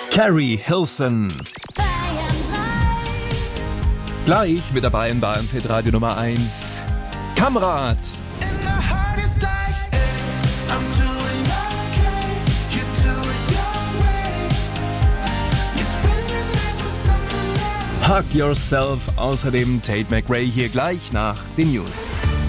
Carrie Hilson. Gleich mit dabei in Bayern Radio Nummer 1. Kamerad. Hug Yourself. Außerdem Tate McRae hier gleich nach den News.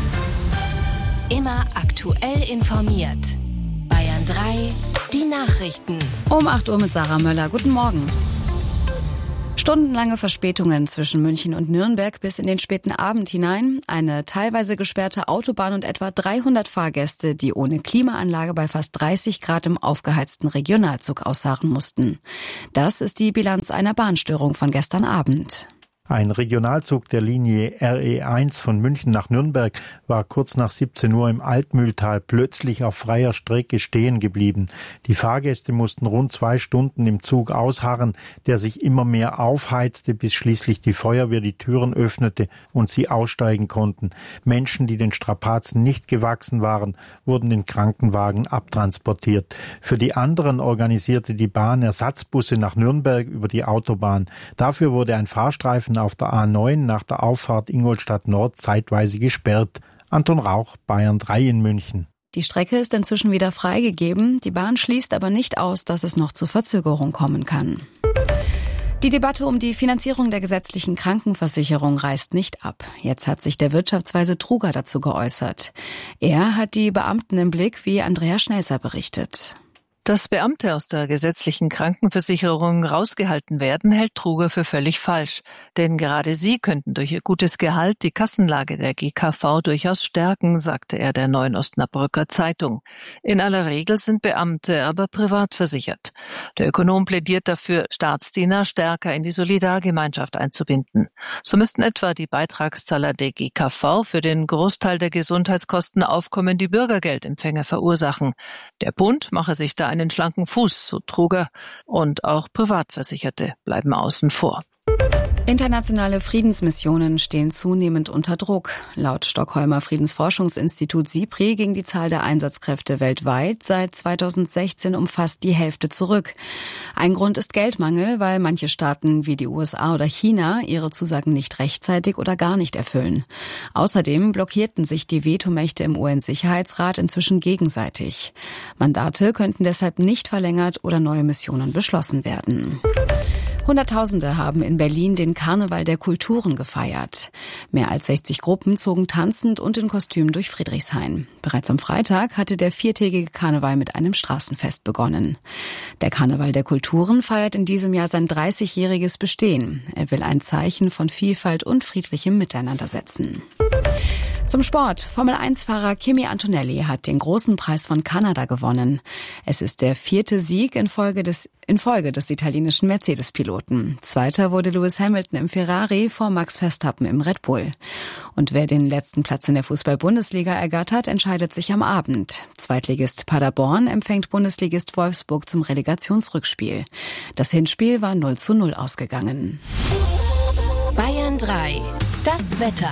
Immer aktuell informiert. Bayern 3, die Nachrichten. Um 8 Uhr mit Sarah Möller. Guten Morgen. Stundenlange Verspätungen zwischen München und Nürnberg bis in den späten Abend hinein, eine teilweise gesperrte Autobahn und etwa 300 Fahrgäste, die ohne Klimaanlage bei fast 30 Grad im aufgeheizten Regionalzug ausharren mussten. Das ist die Bilanz einer Bahnstörung von gestern Abend. Ein Regionalzug der Linie RE1 von München nach Nürnberg war kurz nach 17 Uhr im Altmühltal plötzlich auf freier Strecke stehen geblieben. Die Fahrgäste mussten rund 2 Stunden im Zug ausharren, der sich immer mehr aufheizte, bis schließlich die Feuerwehr die Türen öffnete und sie aussteigen konnten. Menschen, die den Strapazen nicht gewachsen waren, wurden in Krankenwagen abtransportiert. Für die anderen organisierte die Bahn Ersatzbusse nach Nürnberg über die Autobahn. Dafür wurde ein Fahrstreifen auf der A9 nach der Auffahrt Ingolstadt Nord zeitweise gesperrt. Anton Rauch, Bayern 3 in München. Die Strecke ist inzwischen wieder freigegeben. Die Bahn schließt aber nicht aus, dass es noch zu Verzögerung kommen kann. Die Debatte um die Finanzierung der gesetzlichen Krankenversicherung reißt nicht ab. Jetzt hat sich der Wirtschaftsweise Truger dazu geäußert. Er hat die Beamten im Blick, wie Andrea Schnelzer berichtet. Dass Beamte aus der gesetzlichen Krankenversicherung rausgehalten werden, hält Truger für völlig falsch. Denn gerade sie könnten durch ihr gutes Gehalt die Kassenlage der GKV durchaus stärken, sagte er der Neuen Osnabrücker Zeitung. In aller Regel sind Beamte aber privat versichert. Der Ökonom plädiert dafür, Staatsdiener stärker in die Solidargemeinschaft einzubinden. So müssten etwa die Beitragszahler der GKV für den Großteil der Gesundheitskosten aufkommende Bürgergeldempfänger verursachen. Der Bund mache sich da einen schlanken Fuß, so Truger, und auch Privatversicherte bleiben außen vor. Internationale Friedensmissionen stehen zunehmend unter Druck. Laut Stockholmer Friedensforschungsinstitut SIPRI ging die Zahl der Einsatzkräfte weltweit seit 2016 um fast die Hälfte zurück. Ein Grund ist Geldmangel, weil manche Staaten wie die USA oder China ihre Zusagen nicht rechtzeitig oder gar nicht erfüllen. Außerdem blockierten sich die Vetomächte im UN-Sicherheitsrat inzwischen gegenseitig. Mandate könnten deshalb nicht verlängert oder neue Missionen beschlossen werden. Hunderttausende haben in Berlin den Karneval der Kulturen gefeiert. Mehr als 60 Gruppen zogen tanzend und in Kostümen durch Friedrichshain. Bereits am Freitag hatte der 4-tägige Karneval mit einem Straßenfest begonnen. Der Karneval der Kulturen feiert in diesem Jahr sein 30-jähriges Bestehen. Er will ein Zeichen von Vielfalt und friedlichem Miteinander setzen. Zum Sport. Formel-1-Fahrer Kimi Antonelli hat den großen Preis von Kanada gewonnen. Es ist der 4. Sieg in Folge des italienischen Mercedes-Piloten. Zweiter wurde Lewis Hamilton im Ferrari vor Max Verstappen im Red Bull. Und wer den letzten Platz in der Fußball-Bundesliga ergattert, entscheidet sich am Abend. Zweitligist Paderborn empfängt Bundesligist Wolfsburg zum Relegationsrückspiel. Das Hinspiel war 0:0 ausgegangen. Bayern 3, das Wetter.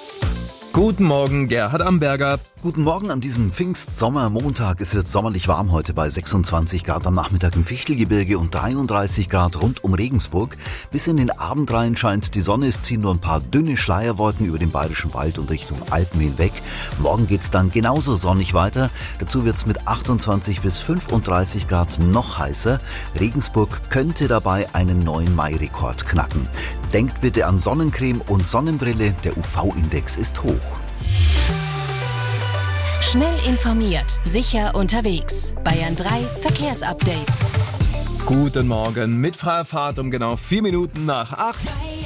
Guten Morgen, Gerhard Amberger. Guten Morgen an diesem Pfingstsommermontag. Es wird sommerlich warm heute bei 26 Grad am Nachmittag im Fichtelgebirge und 33 Grad rund um Regensburg. Bis in den Abend rein scheint die Sonne. Es ziehen nur ein paar dünne Schleierwolken über den Bayerischen Wald und Richtung Alpen hinweg. Morgen geht's dann genauso sonnig weiter. Dazu wird's mit 28 bis 35 Grad noch heißer. Regensburg könnte dabei einen neuen Mai-Rekord knacken. Denkt bitte an Sonnencreme und Sonnenbrille. Der UV-Index ist hoch. Schnell informiert, sicher unterwegs. Bayern 3 Verkehrsupdate. Guten Morgen mit freier Fahrt um genau 4 Minuten nach 8.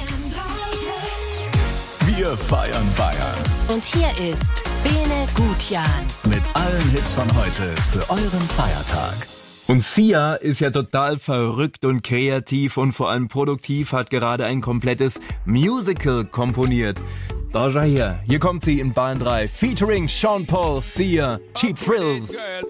Wir feiern Bayern. Und hier ist Bene Gutjan. Mit allen Hits von heute für euren Feiertag. Und Sia ist ja total verrückt und kreativ und vor allem produktiv, hat gerade ein komplettes Musical komponiert. Da schau her, hier kommt sie in Bayern 3, featuring Sean Paul, Sia, Cheap Thrills.